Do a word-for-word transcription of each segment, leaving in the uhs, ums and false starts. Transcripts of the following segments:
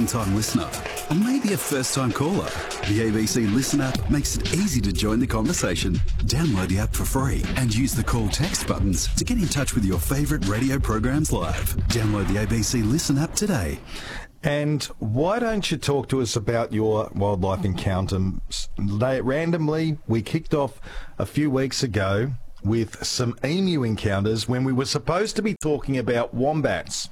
long-time listener, or maybe a first-time caller, the A B C Listen app makes it easy to join the conversation. Download the app for free and use the call text buttons to get in touch with your favourite radio programs live. Download the A B C Listen app today. And why don't you talk to us about your wildlife encounters? Randomly, we kicked off a few weeks ago with some emu encounters when we were supposed to be talking about wombats.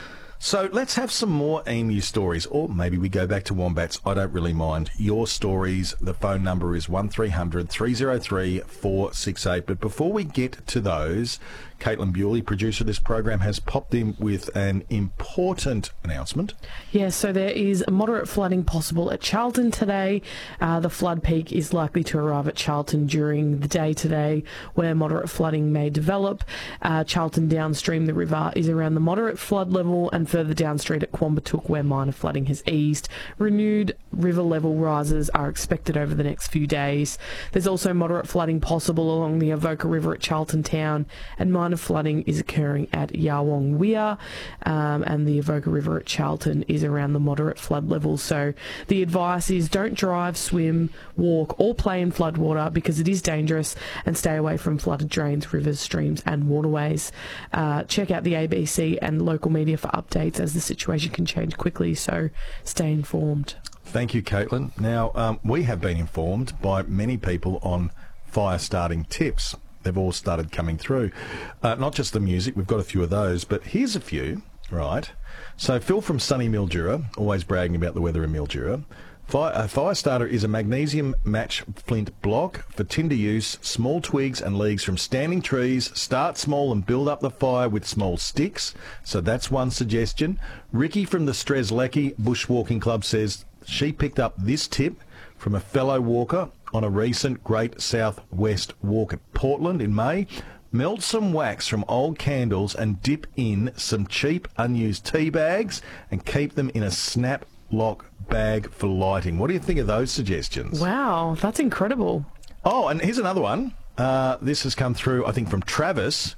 So let's have some more emu stories, or maybe we go back to wombats. I don't really mind. Your stories, the phone number is one three hundred three oh three four six eight. But before we get to those, Caitlin Bewley, producer of this program, has popped in with an important announcement. Yes, so there is moderate flooding possible at Charlton today. Uh, the flood peak is likely to arrive at Charlton during the day today, where moderate flooding may develop. Uh, Charlton downstream the river is around the moderate flood level, and further downstream at Quambatook, where minor flooding has eased. Renewed river level rises are expected over the next few days. There's also moderate flooding possible along the Avoca River at Charlton Town, and minor flooding is occurring at Yarwong Weir, um, and the Avoca River at Charlton is around the moderate flood level. So the advice is don't drive, swim, walk or play in floodwater because it is dangerous, and stay away from flooded drains, rivers, streams and waterways. Uh, check out the A B C and local media for updates, as the situation can change quickly, so stay informed. Thank you, Caitlin. Now, um, we have been informed by many people on fire starting tips. They've all started coming through. Uh, not just the music, we've got a few of those, but here's a few, right? So Phil from sunny Mildura, always bragging about the weather in Mildura. Fire, a fire starter is a magnesium match flint block for tinder use, small twigs and leaves from standing trees. Start small and build up the fire with small sticks. So that's one suggestion. Ricky from the Strzelecki Bushwalking Club says she picked up this tip from a fellow walker on a recent Great Southwest walk at Portland in May. Melt some wax from old candles and dip in some cheap unused tea bags and keep them in a snap lock bag for lighting. What do you think of those suggestions? Wow, that's incredible. Oh, and here's another one. Uh, this has come through, I think, from Travis.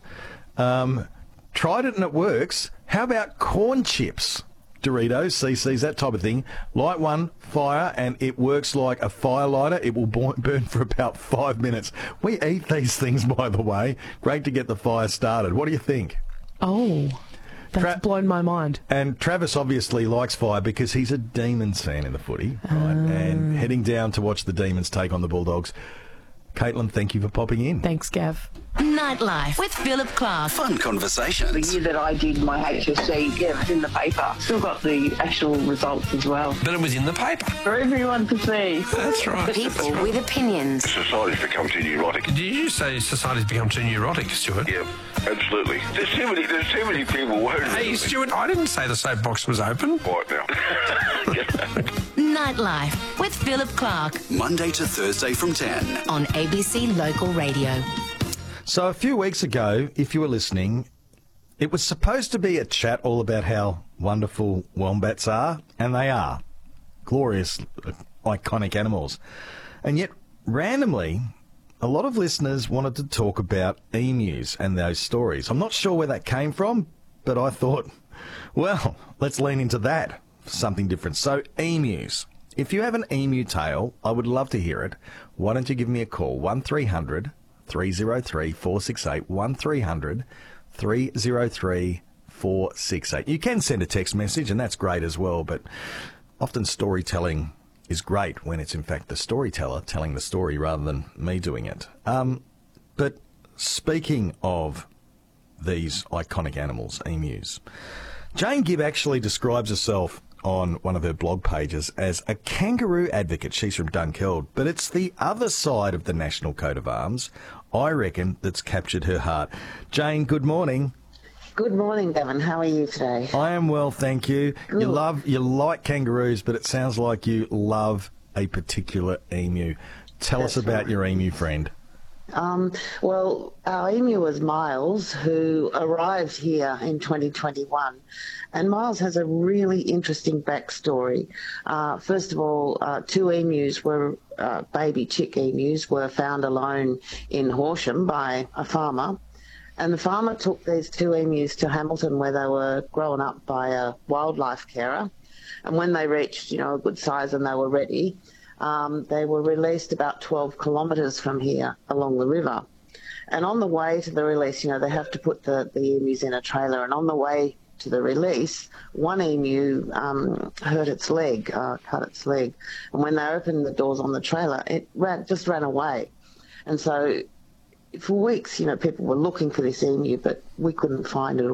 Um, tried it and it works. How about corn chips? Doritos, C Cs, that type of thing. Light one, fire, and it works like a fire lighter. It will burn for about five minutes. We eat these things, by the way. Great to get the fire started. What do you think? Oh, that's Tra- blown my mind. And Travis obviously likes fire because he's a Demons fan in the footy, right? Um. And heading down to watch the Demons take on the Bulldogs. Caitlin, thank you for popping in. Thanks, Gav. Nightlife with Philip Clark. Fun conversations. The year that I did my H S C, yeah, it was in the paper. Still got the actual results as well. But it was in the paper. For everyone to see. That's right. People That's right. with opinions. Society's become too neurotic. Did you say society's become too neurotic, Stuart? Yeah, absolutely. There's too many, there's too many people worried. Hey, Stuart, I didn't say the soapbox was open. Right now. Nightlife with Philip Clark Monday to Thursday from ten. on A B C Local Radio. So a few weeks ago, if you were listening, it was supposed to be a chat all about how wonderful wombats are, and they are. Glorious, uh, iconic animals. And yet, randomly, a lot of listeners wanted to talk about emus and those stories. I'm not sure where that came from, but I thought, well, let's lean into that for something different. So, emus. If you have an emu tale, I would love to hear it. Why don't you give me a call? one three hundred three oh three four six eight. one three hundred three oh three four six eight. You can send a text message, and that's great as well, but often storytelling is great when it's in fact the storyteller telling the story rather than me doing it. Um, but speaking of these iconic animals, emus, Jane Gibb actually describes herself on one of her blog pages as a kangaroo advocate. She's from Dunkeld, but it's the other side of the National Coat of Arms, I reckon, that's captured her heart. Jane, good morning. Good morning, Gavin. How are you today? I am well, thank you. Good. You love, you like kangaroos, but it sounds like you love a particular emu. Tell That's us about right. your emu friend. Um, well, our emu was Miles, who arrived here in twenty twenty-one. And Miles has a really interesting backstory. Uh, first of all, uh, two emus were, uh, baby chick emus, were found alone in Horsham by a farmer. And the farmer took these two emus to Hamilton where they were grown up by a wildlife carer. And when they reached, you know, a good size and they were ready, um, they were released about twelve kilometres from here along the river. And on the way to the release, you know, they have to put the, the emus in a trailer. And on the way to the release, one emu um, hurt its leg, uh, cut its leg. And when they opened the doors on the trailer, it ran, just ran away. And so for weeks, you know, people were looking for this emu, but we couldn't find it.